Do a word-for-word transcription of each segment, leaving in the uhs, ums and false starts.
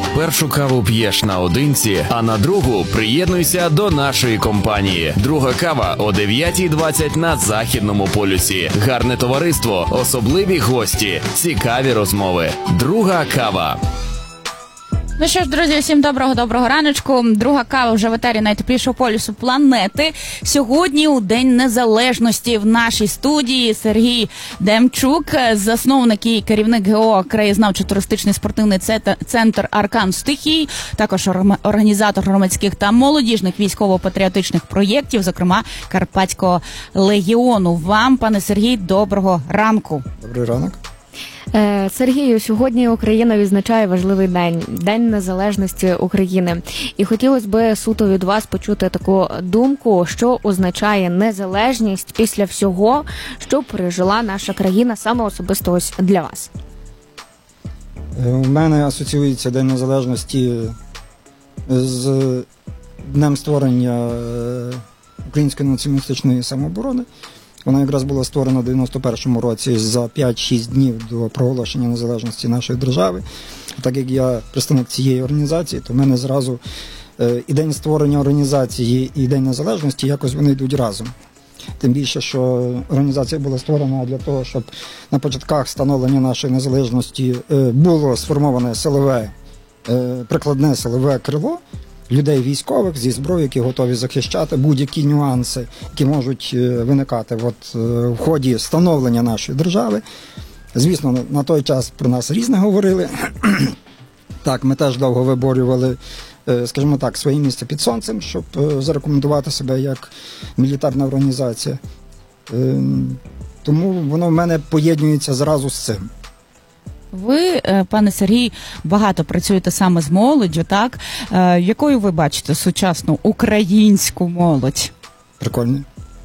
Першу каву п'єш наодинці, а на другу приєднуйся до нашої компанії. Друга кава о дев'ятій двадцять на Західному полюсі. Гарне товариство, особливі гості, цікаві розмови. Друга кава. Ну що ж, друзі, всім доброго-доброго раночку. Друга кава вже в етері найтеплішого полюсу планети. Сьогодні у День Незалежності в нашій студії Сергій Демчук, засновник і керівник ГО краєзнавчо-туристичний спортивний центр «Аркан Стихій», також організатор громадських та молодіжних військово-патріотичних проєктів, зокрема Карпатського легіону. Вам, пане Сергій, доброго ранку. Добрий ранок. Сергію, сьогодні Україна відзначає важливий день – День Незалежності України. І хотілося б суто від вас почути таку думку, що означає незалежність після всього, що пережила наша країна саме особисто ось для вас. У мене асоціюється День Незалежності з днем створення Української націоналістичної самооборони. Вона якраз була створена в дев'яносто першому році за п'ять-шість днів до проголошення незалежності нашої держави. Так як я представник цієї організації, то в мене зразу і день створення організації, і День Незалежності якось вони йдуть разом. Тим більше, що організація була створена для того, щоб на початках становлення нашої незалежності було сформоване силове, прикладне силове крило людей військових зі зброєю, які готові захищати будь-які нюанси, які можуть виникати от, в ході становлення нашої держави. Звісно, на той час про нас різне говорили. Так, ми теж довго виборювали, скажімо так, своє місце під сонцем, щоб зарекомендувати себе як мілітарна організація. Тому воно в мене поєднується зразу з цим. Ви, пане Сергій, багато працюєте саме з молоддю, так? Якою ви бачите сучасну українську молодь? Прикольно.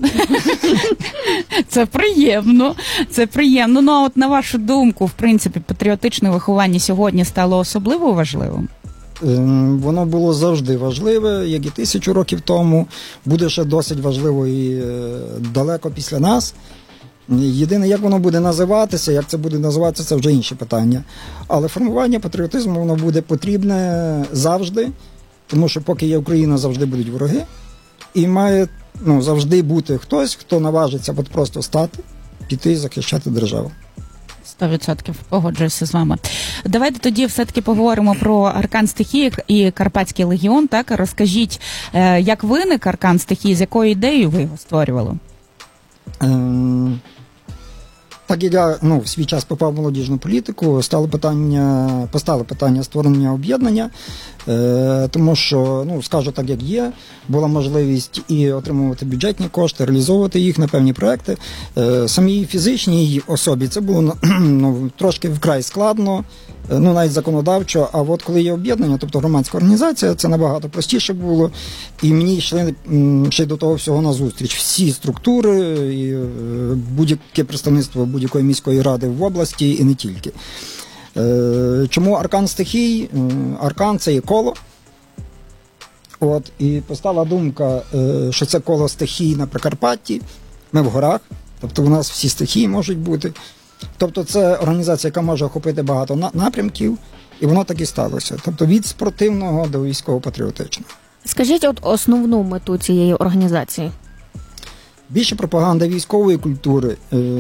Це приємно, це приємно. Ну, а от на вашу думку, в принципі, патріотичне виховання сьогодні стало особливо важливим? Воно було завжди важливе, як і тисячу років тому. Буде ще досить важливо і далеко після нас. Єдине, як воно буде називатися, як це буде називатися, це вже інше питання. Але формування патріотизму, воно буде потрібне завжди, тому що поки є Україна, завжди будуть вороги. І має ну, завжди бути хтось, хто наважиться от просто стати, піти і захищати державу. Сто відсотків погоджуюся з вами. Давайте тоді все-таки поговоримо про Аркан Стихії і Карпатський легіон. Так? Розкажіть, як виник Аркан Стихії, з якою ідеєю ви його створювали? Ем... Так як я ну, в свій час попав в молодіжну політику, стало питання, постало питання створення об'єднання, е, тому що, ну, скажу так, як є, була можливість і отримувати бюджетні кошти, реалізовувати їх на певні проекти. Е, самій фізичній особі це було ну, трошки вкрай складно, ну, навіть законодавчо, а от коли є об'єднання, тобто громадська організація, це набагато простіше було, і мені йшли ще й до того всього назустріч. Всі структури, і будь-яке представництво будь-якої міської ради в області і не тільки. Чому Аркан Стихій? Аркан – це є коло. От, і постала думка, що це коло стихій на Прикарпатті, ми в горах, тобто у нас всі стихії можуть бути. Тобто це організація, яка може охопити багато напрямків, і воно так і сталося. Тобто від спортивного до військово-патріотичного. Скажіть от основну мету цієї організації. Більше пропаганда військової культури,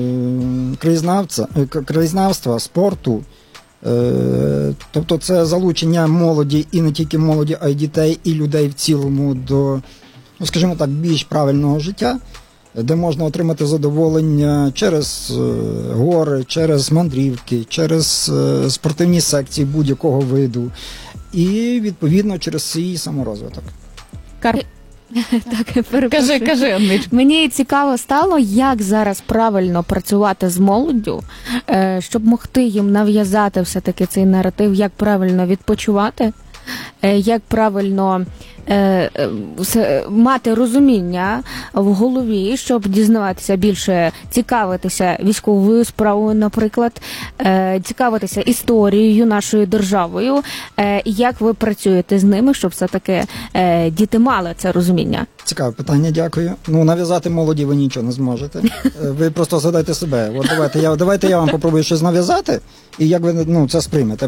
краєзнавства, спорту. Тобто це залучення молоді, і не тільки молоді, а й дітей, і людей в цілому до, ну, скажімо так, більш правильного життя, де можна отримати задоволення через гори, через мандрівки, через спортивні секції будь-якого виду і, відповідно, через свій саморозвиток. Кар... Так, кажи, кажи, Андрій. Мені цікаво стало, як зараз правильно працювати з молоддю, щоб могти їм нав'язати все-таки цей наратив, як правильно відпочивати, як правильно мати розуміння в голові, щоб дізнаватися більше, цікавитися військовою справою, наприклад, цікавитися історією нашою державою. Як ви працюєте з ними, щоб все-таки діти мали це розуміння? Цікаве питання, дякую. Ну, нав'язати молоді ви нічого не зможете. Ви просто згадайте себе. От давайте я, давайте я вам попробую щось нав'язати, і як ви ну, це сприймете.